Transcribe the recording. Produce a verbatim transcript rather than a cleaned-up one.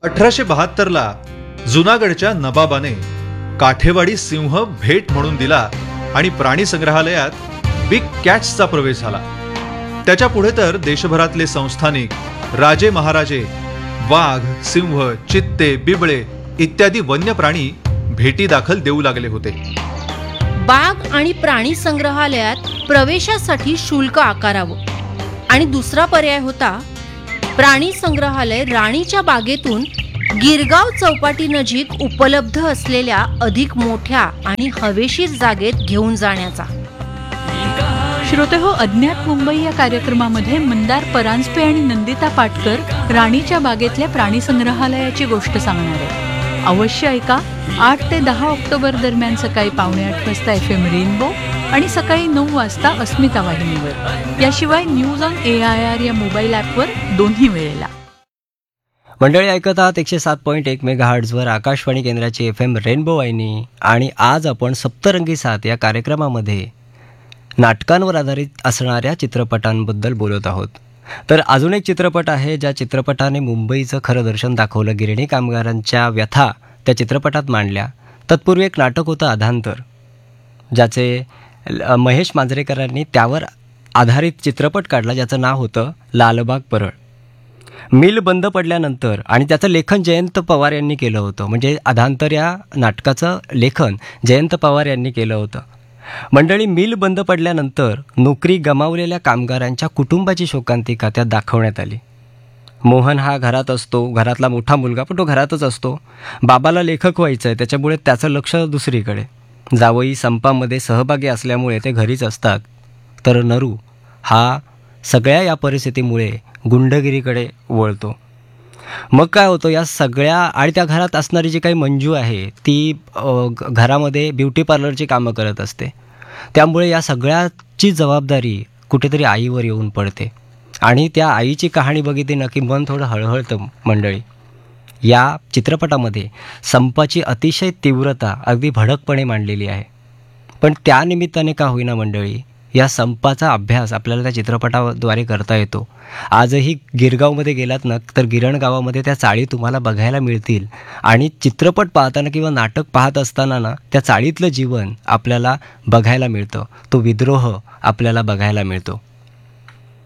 अठराशे बहात्तर ला जुनागडच्या नबाबाने काठेवाडी सिंह भेट म्हणून दिला आणि प्राणी संग्रहालयात बिग कॅट्सचा प्रवेश झाला. त्याच्या पुढे तर देशभरातले संस्थानिक राजे महाराजे वाघ, सिंह, चित्ते, बिबळे इत्यादी वन्य प्राणी भेटी दाखल देऊ लागले होते. बाग आणि प्राणी संग्रहालयात प्रवेशासाठी शुल्क आकारावं आणि दुसरा पर्याय होता प्राणी संग्रहालय राणीच्या बागेतून गिरगाव चौपाटी नजीक उपलब्ध असलेल्या अधिक मोठ्या आणि हवेशीर जागेत घेऊन जाण्याचा. श्रोते हो, अज्ञात मुंबई या कार्यक्रमामध्ये मंदार परांजपे आणि नंदिता पाटकर राणीच्या बागेतल्या प्राणी संग्रहालयाची गोष्ट सांगणार आहे. अवश्य ऐका. आठ ते दहा ऑक्टोबर दरम्यान सकाळी पावणे आठ वाजता एफ एम रेनबो आणि सकाळी नऊ वाजता अस्मिता वाहिनीवर. याशिवाय news on A I R या मोबाईल ॲपवर दोन्ही वेळेला. मंडळी ऐकत आहात एकशे सात पॉईंट एक मेगा हर्ट्झवर आकाशवाणी केंद्राची एफ एम रेनबो वाहिनी. आणि आज आपण सप्तरंगी साथ या कार्यक्रमामध्ये नाटकांवर आधारित असणाऱ्या चित्रपटांबद्दल बोलत आहोत. तर अजून एक चित्रपट आहे ज्या चित्रपटाने मुंबईचं खरं दर्शन दाखवलं. गिरणी कामगारांच्या व्यथा त्या चित्रपटात मांडल्या. तत्पूर्वी एक नाटक होतं अधांतर, ज्याचे महेश मांजरेकरांनी त्यावर आधारित चित्रपट काढला, ज्याचं नाव होतं लालबाग परळ. मिल बंद पडल्यानंतर, आणि त्याचं लेखन जयंत पवार यांनी केलं होतं. म्हणजे अधांतर या नाटकाचं लेखन जयंत पवार यांनी केलं होतं. मंडळी, मिल बंद पडल्यानंतर नोकरी गमावलेल्या कामगारांच्या कुटुंबाची शोकांतिका त्यात दाखवण्यात आली. मोहन हा घरात असतो, घरातला मोठा मुलगा, पण तो घरातच असतो. बाबाला लेखक व्हायचं आहे, त्याच्यामुळे त्याचं लक्ष दुसरीकडे. जावई संपामध्ये सहभागी असल्यामुळे ते घरीच असतात. तर नरू हा सगळ्या या परिस्थितीमुळे गुंडगिरीकडे वळतो. मग काय होतं, या सगळ्या आणि त्या घरात असणारी जी काही मंजू आहे ती घरामध्ये ब्युटी पार्लरची कामं करत असते. त्यामुळे या सगळ्याची जबाबदारी कुठेतरी आईवर येऊन पडते. आणि त्या आईची कहाणी बघितली ना की मन थोडं हळहळतं. मंडळी, या चित्रपटामध्ये संपाची अतिशय तीव्रता अगदी भडकपणे मांडलेली आहे. पण त्यानिमित्ताने का होईना मंडळी, या संपाचा अभ्यास आपल्याला त्या चित्रपटाद्वारे करता येतो. आजही गिरगावमध्ये गेलात ना तर गिरण गावामध्ये त्या चाळी तुम्हाला बघायला मिळतील. आणि चित्रपट पाहताना किंवा नाटक पाहत असताना ना त्या चाळीतलं जीवन आपल्याला बघायला मिळतं. तो विद्रोह आपल्याला बघायला मिळतो.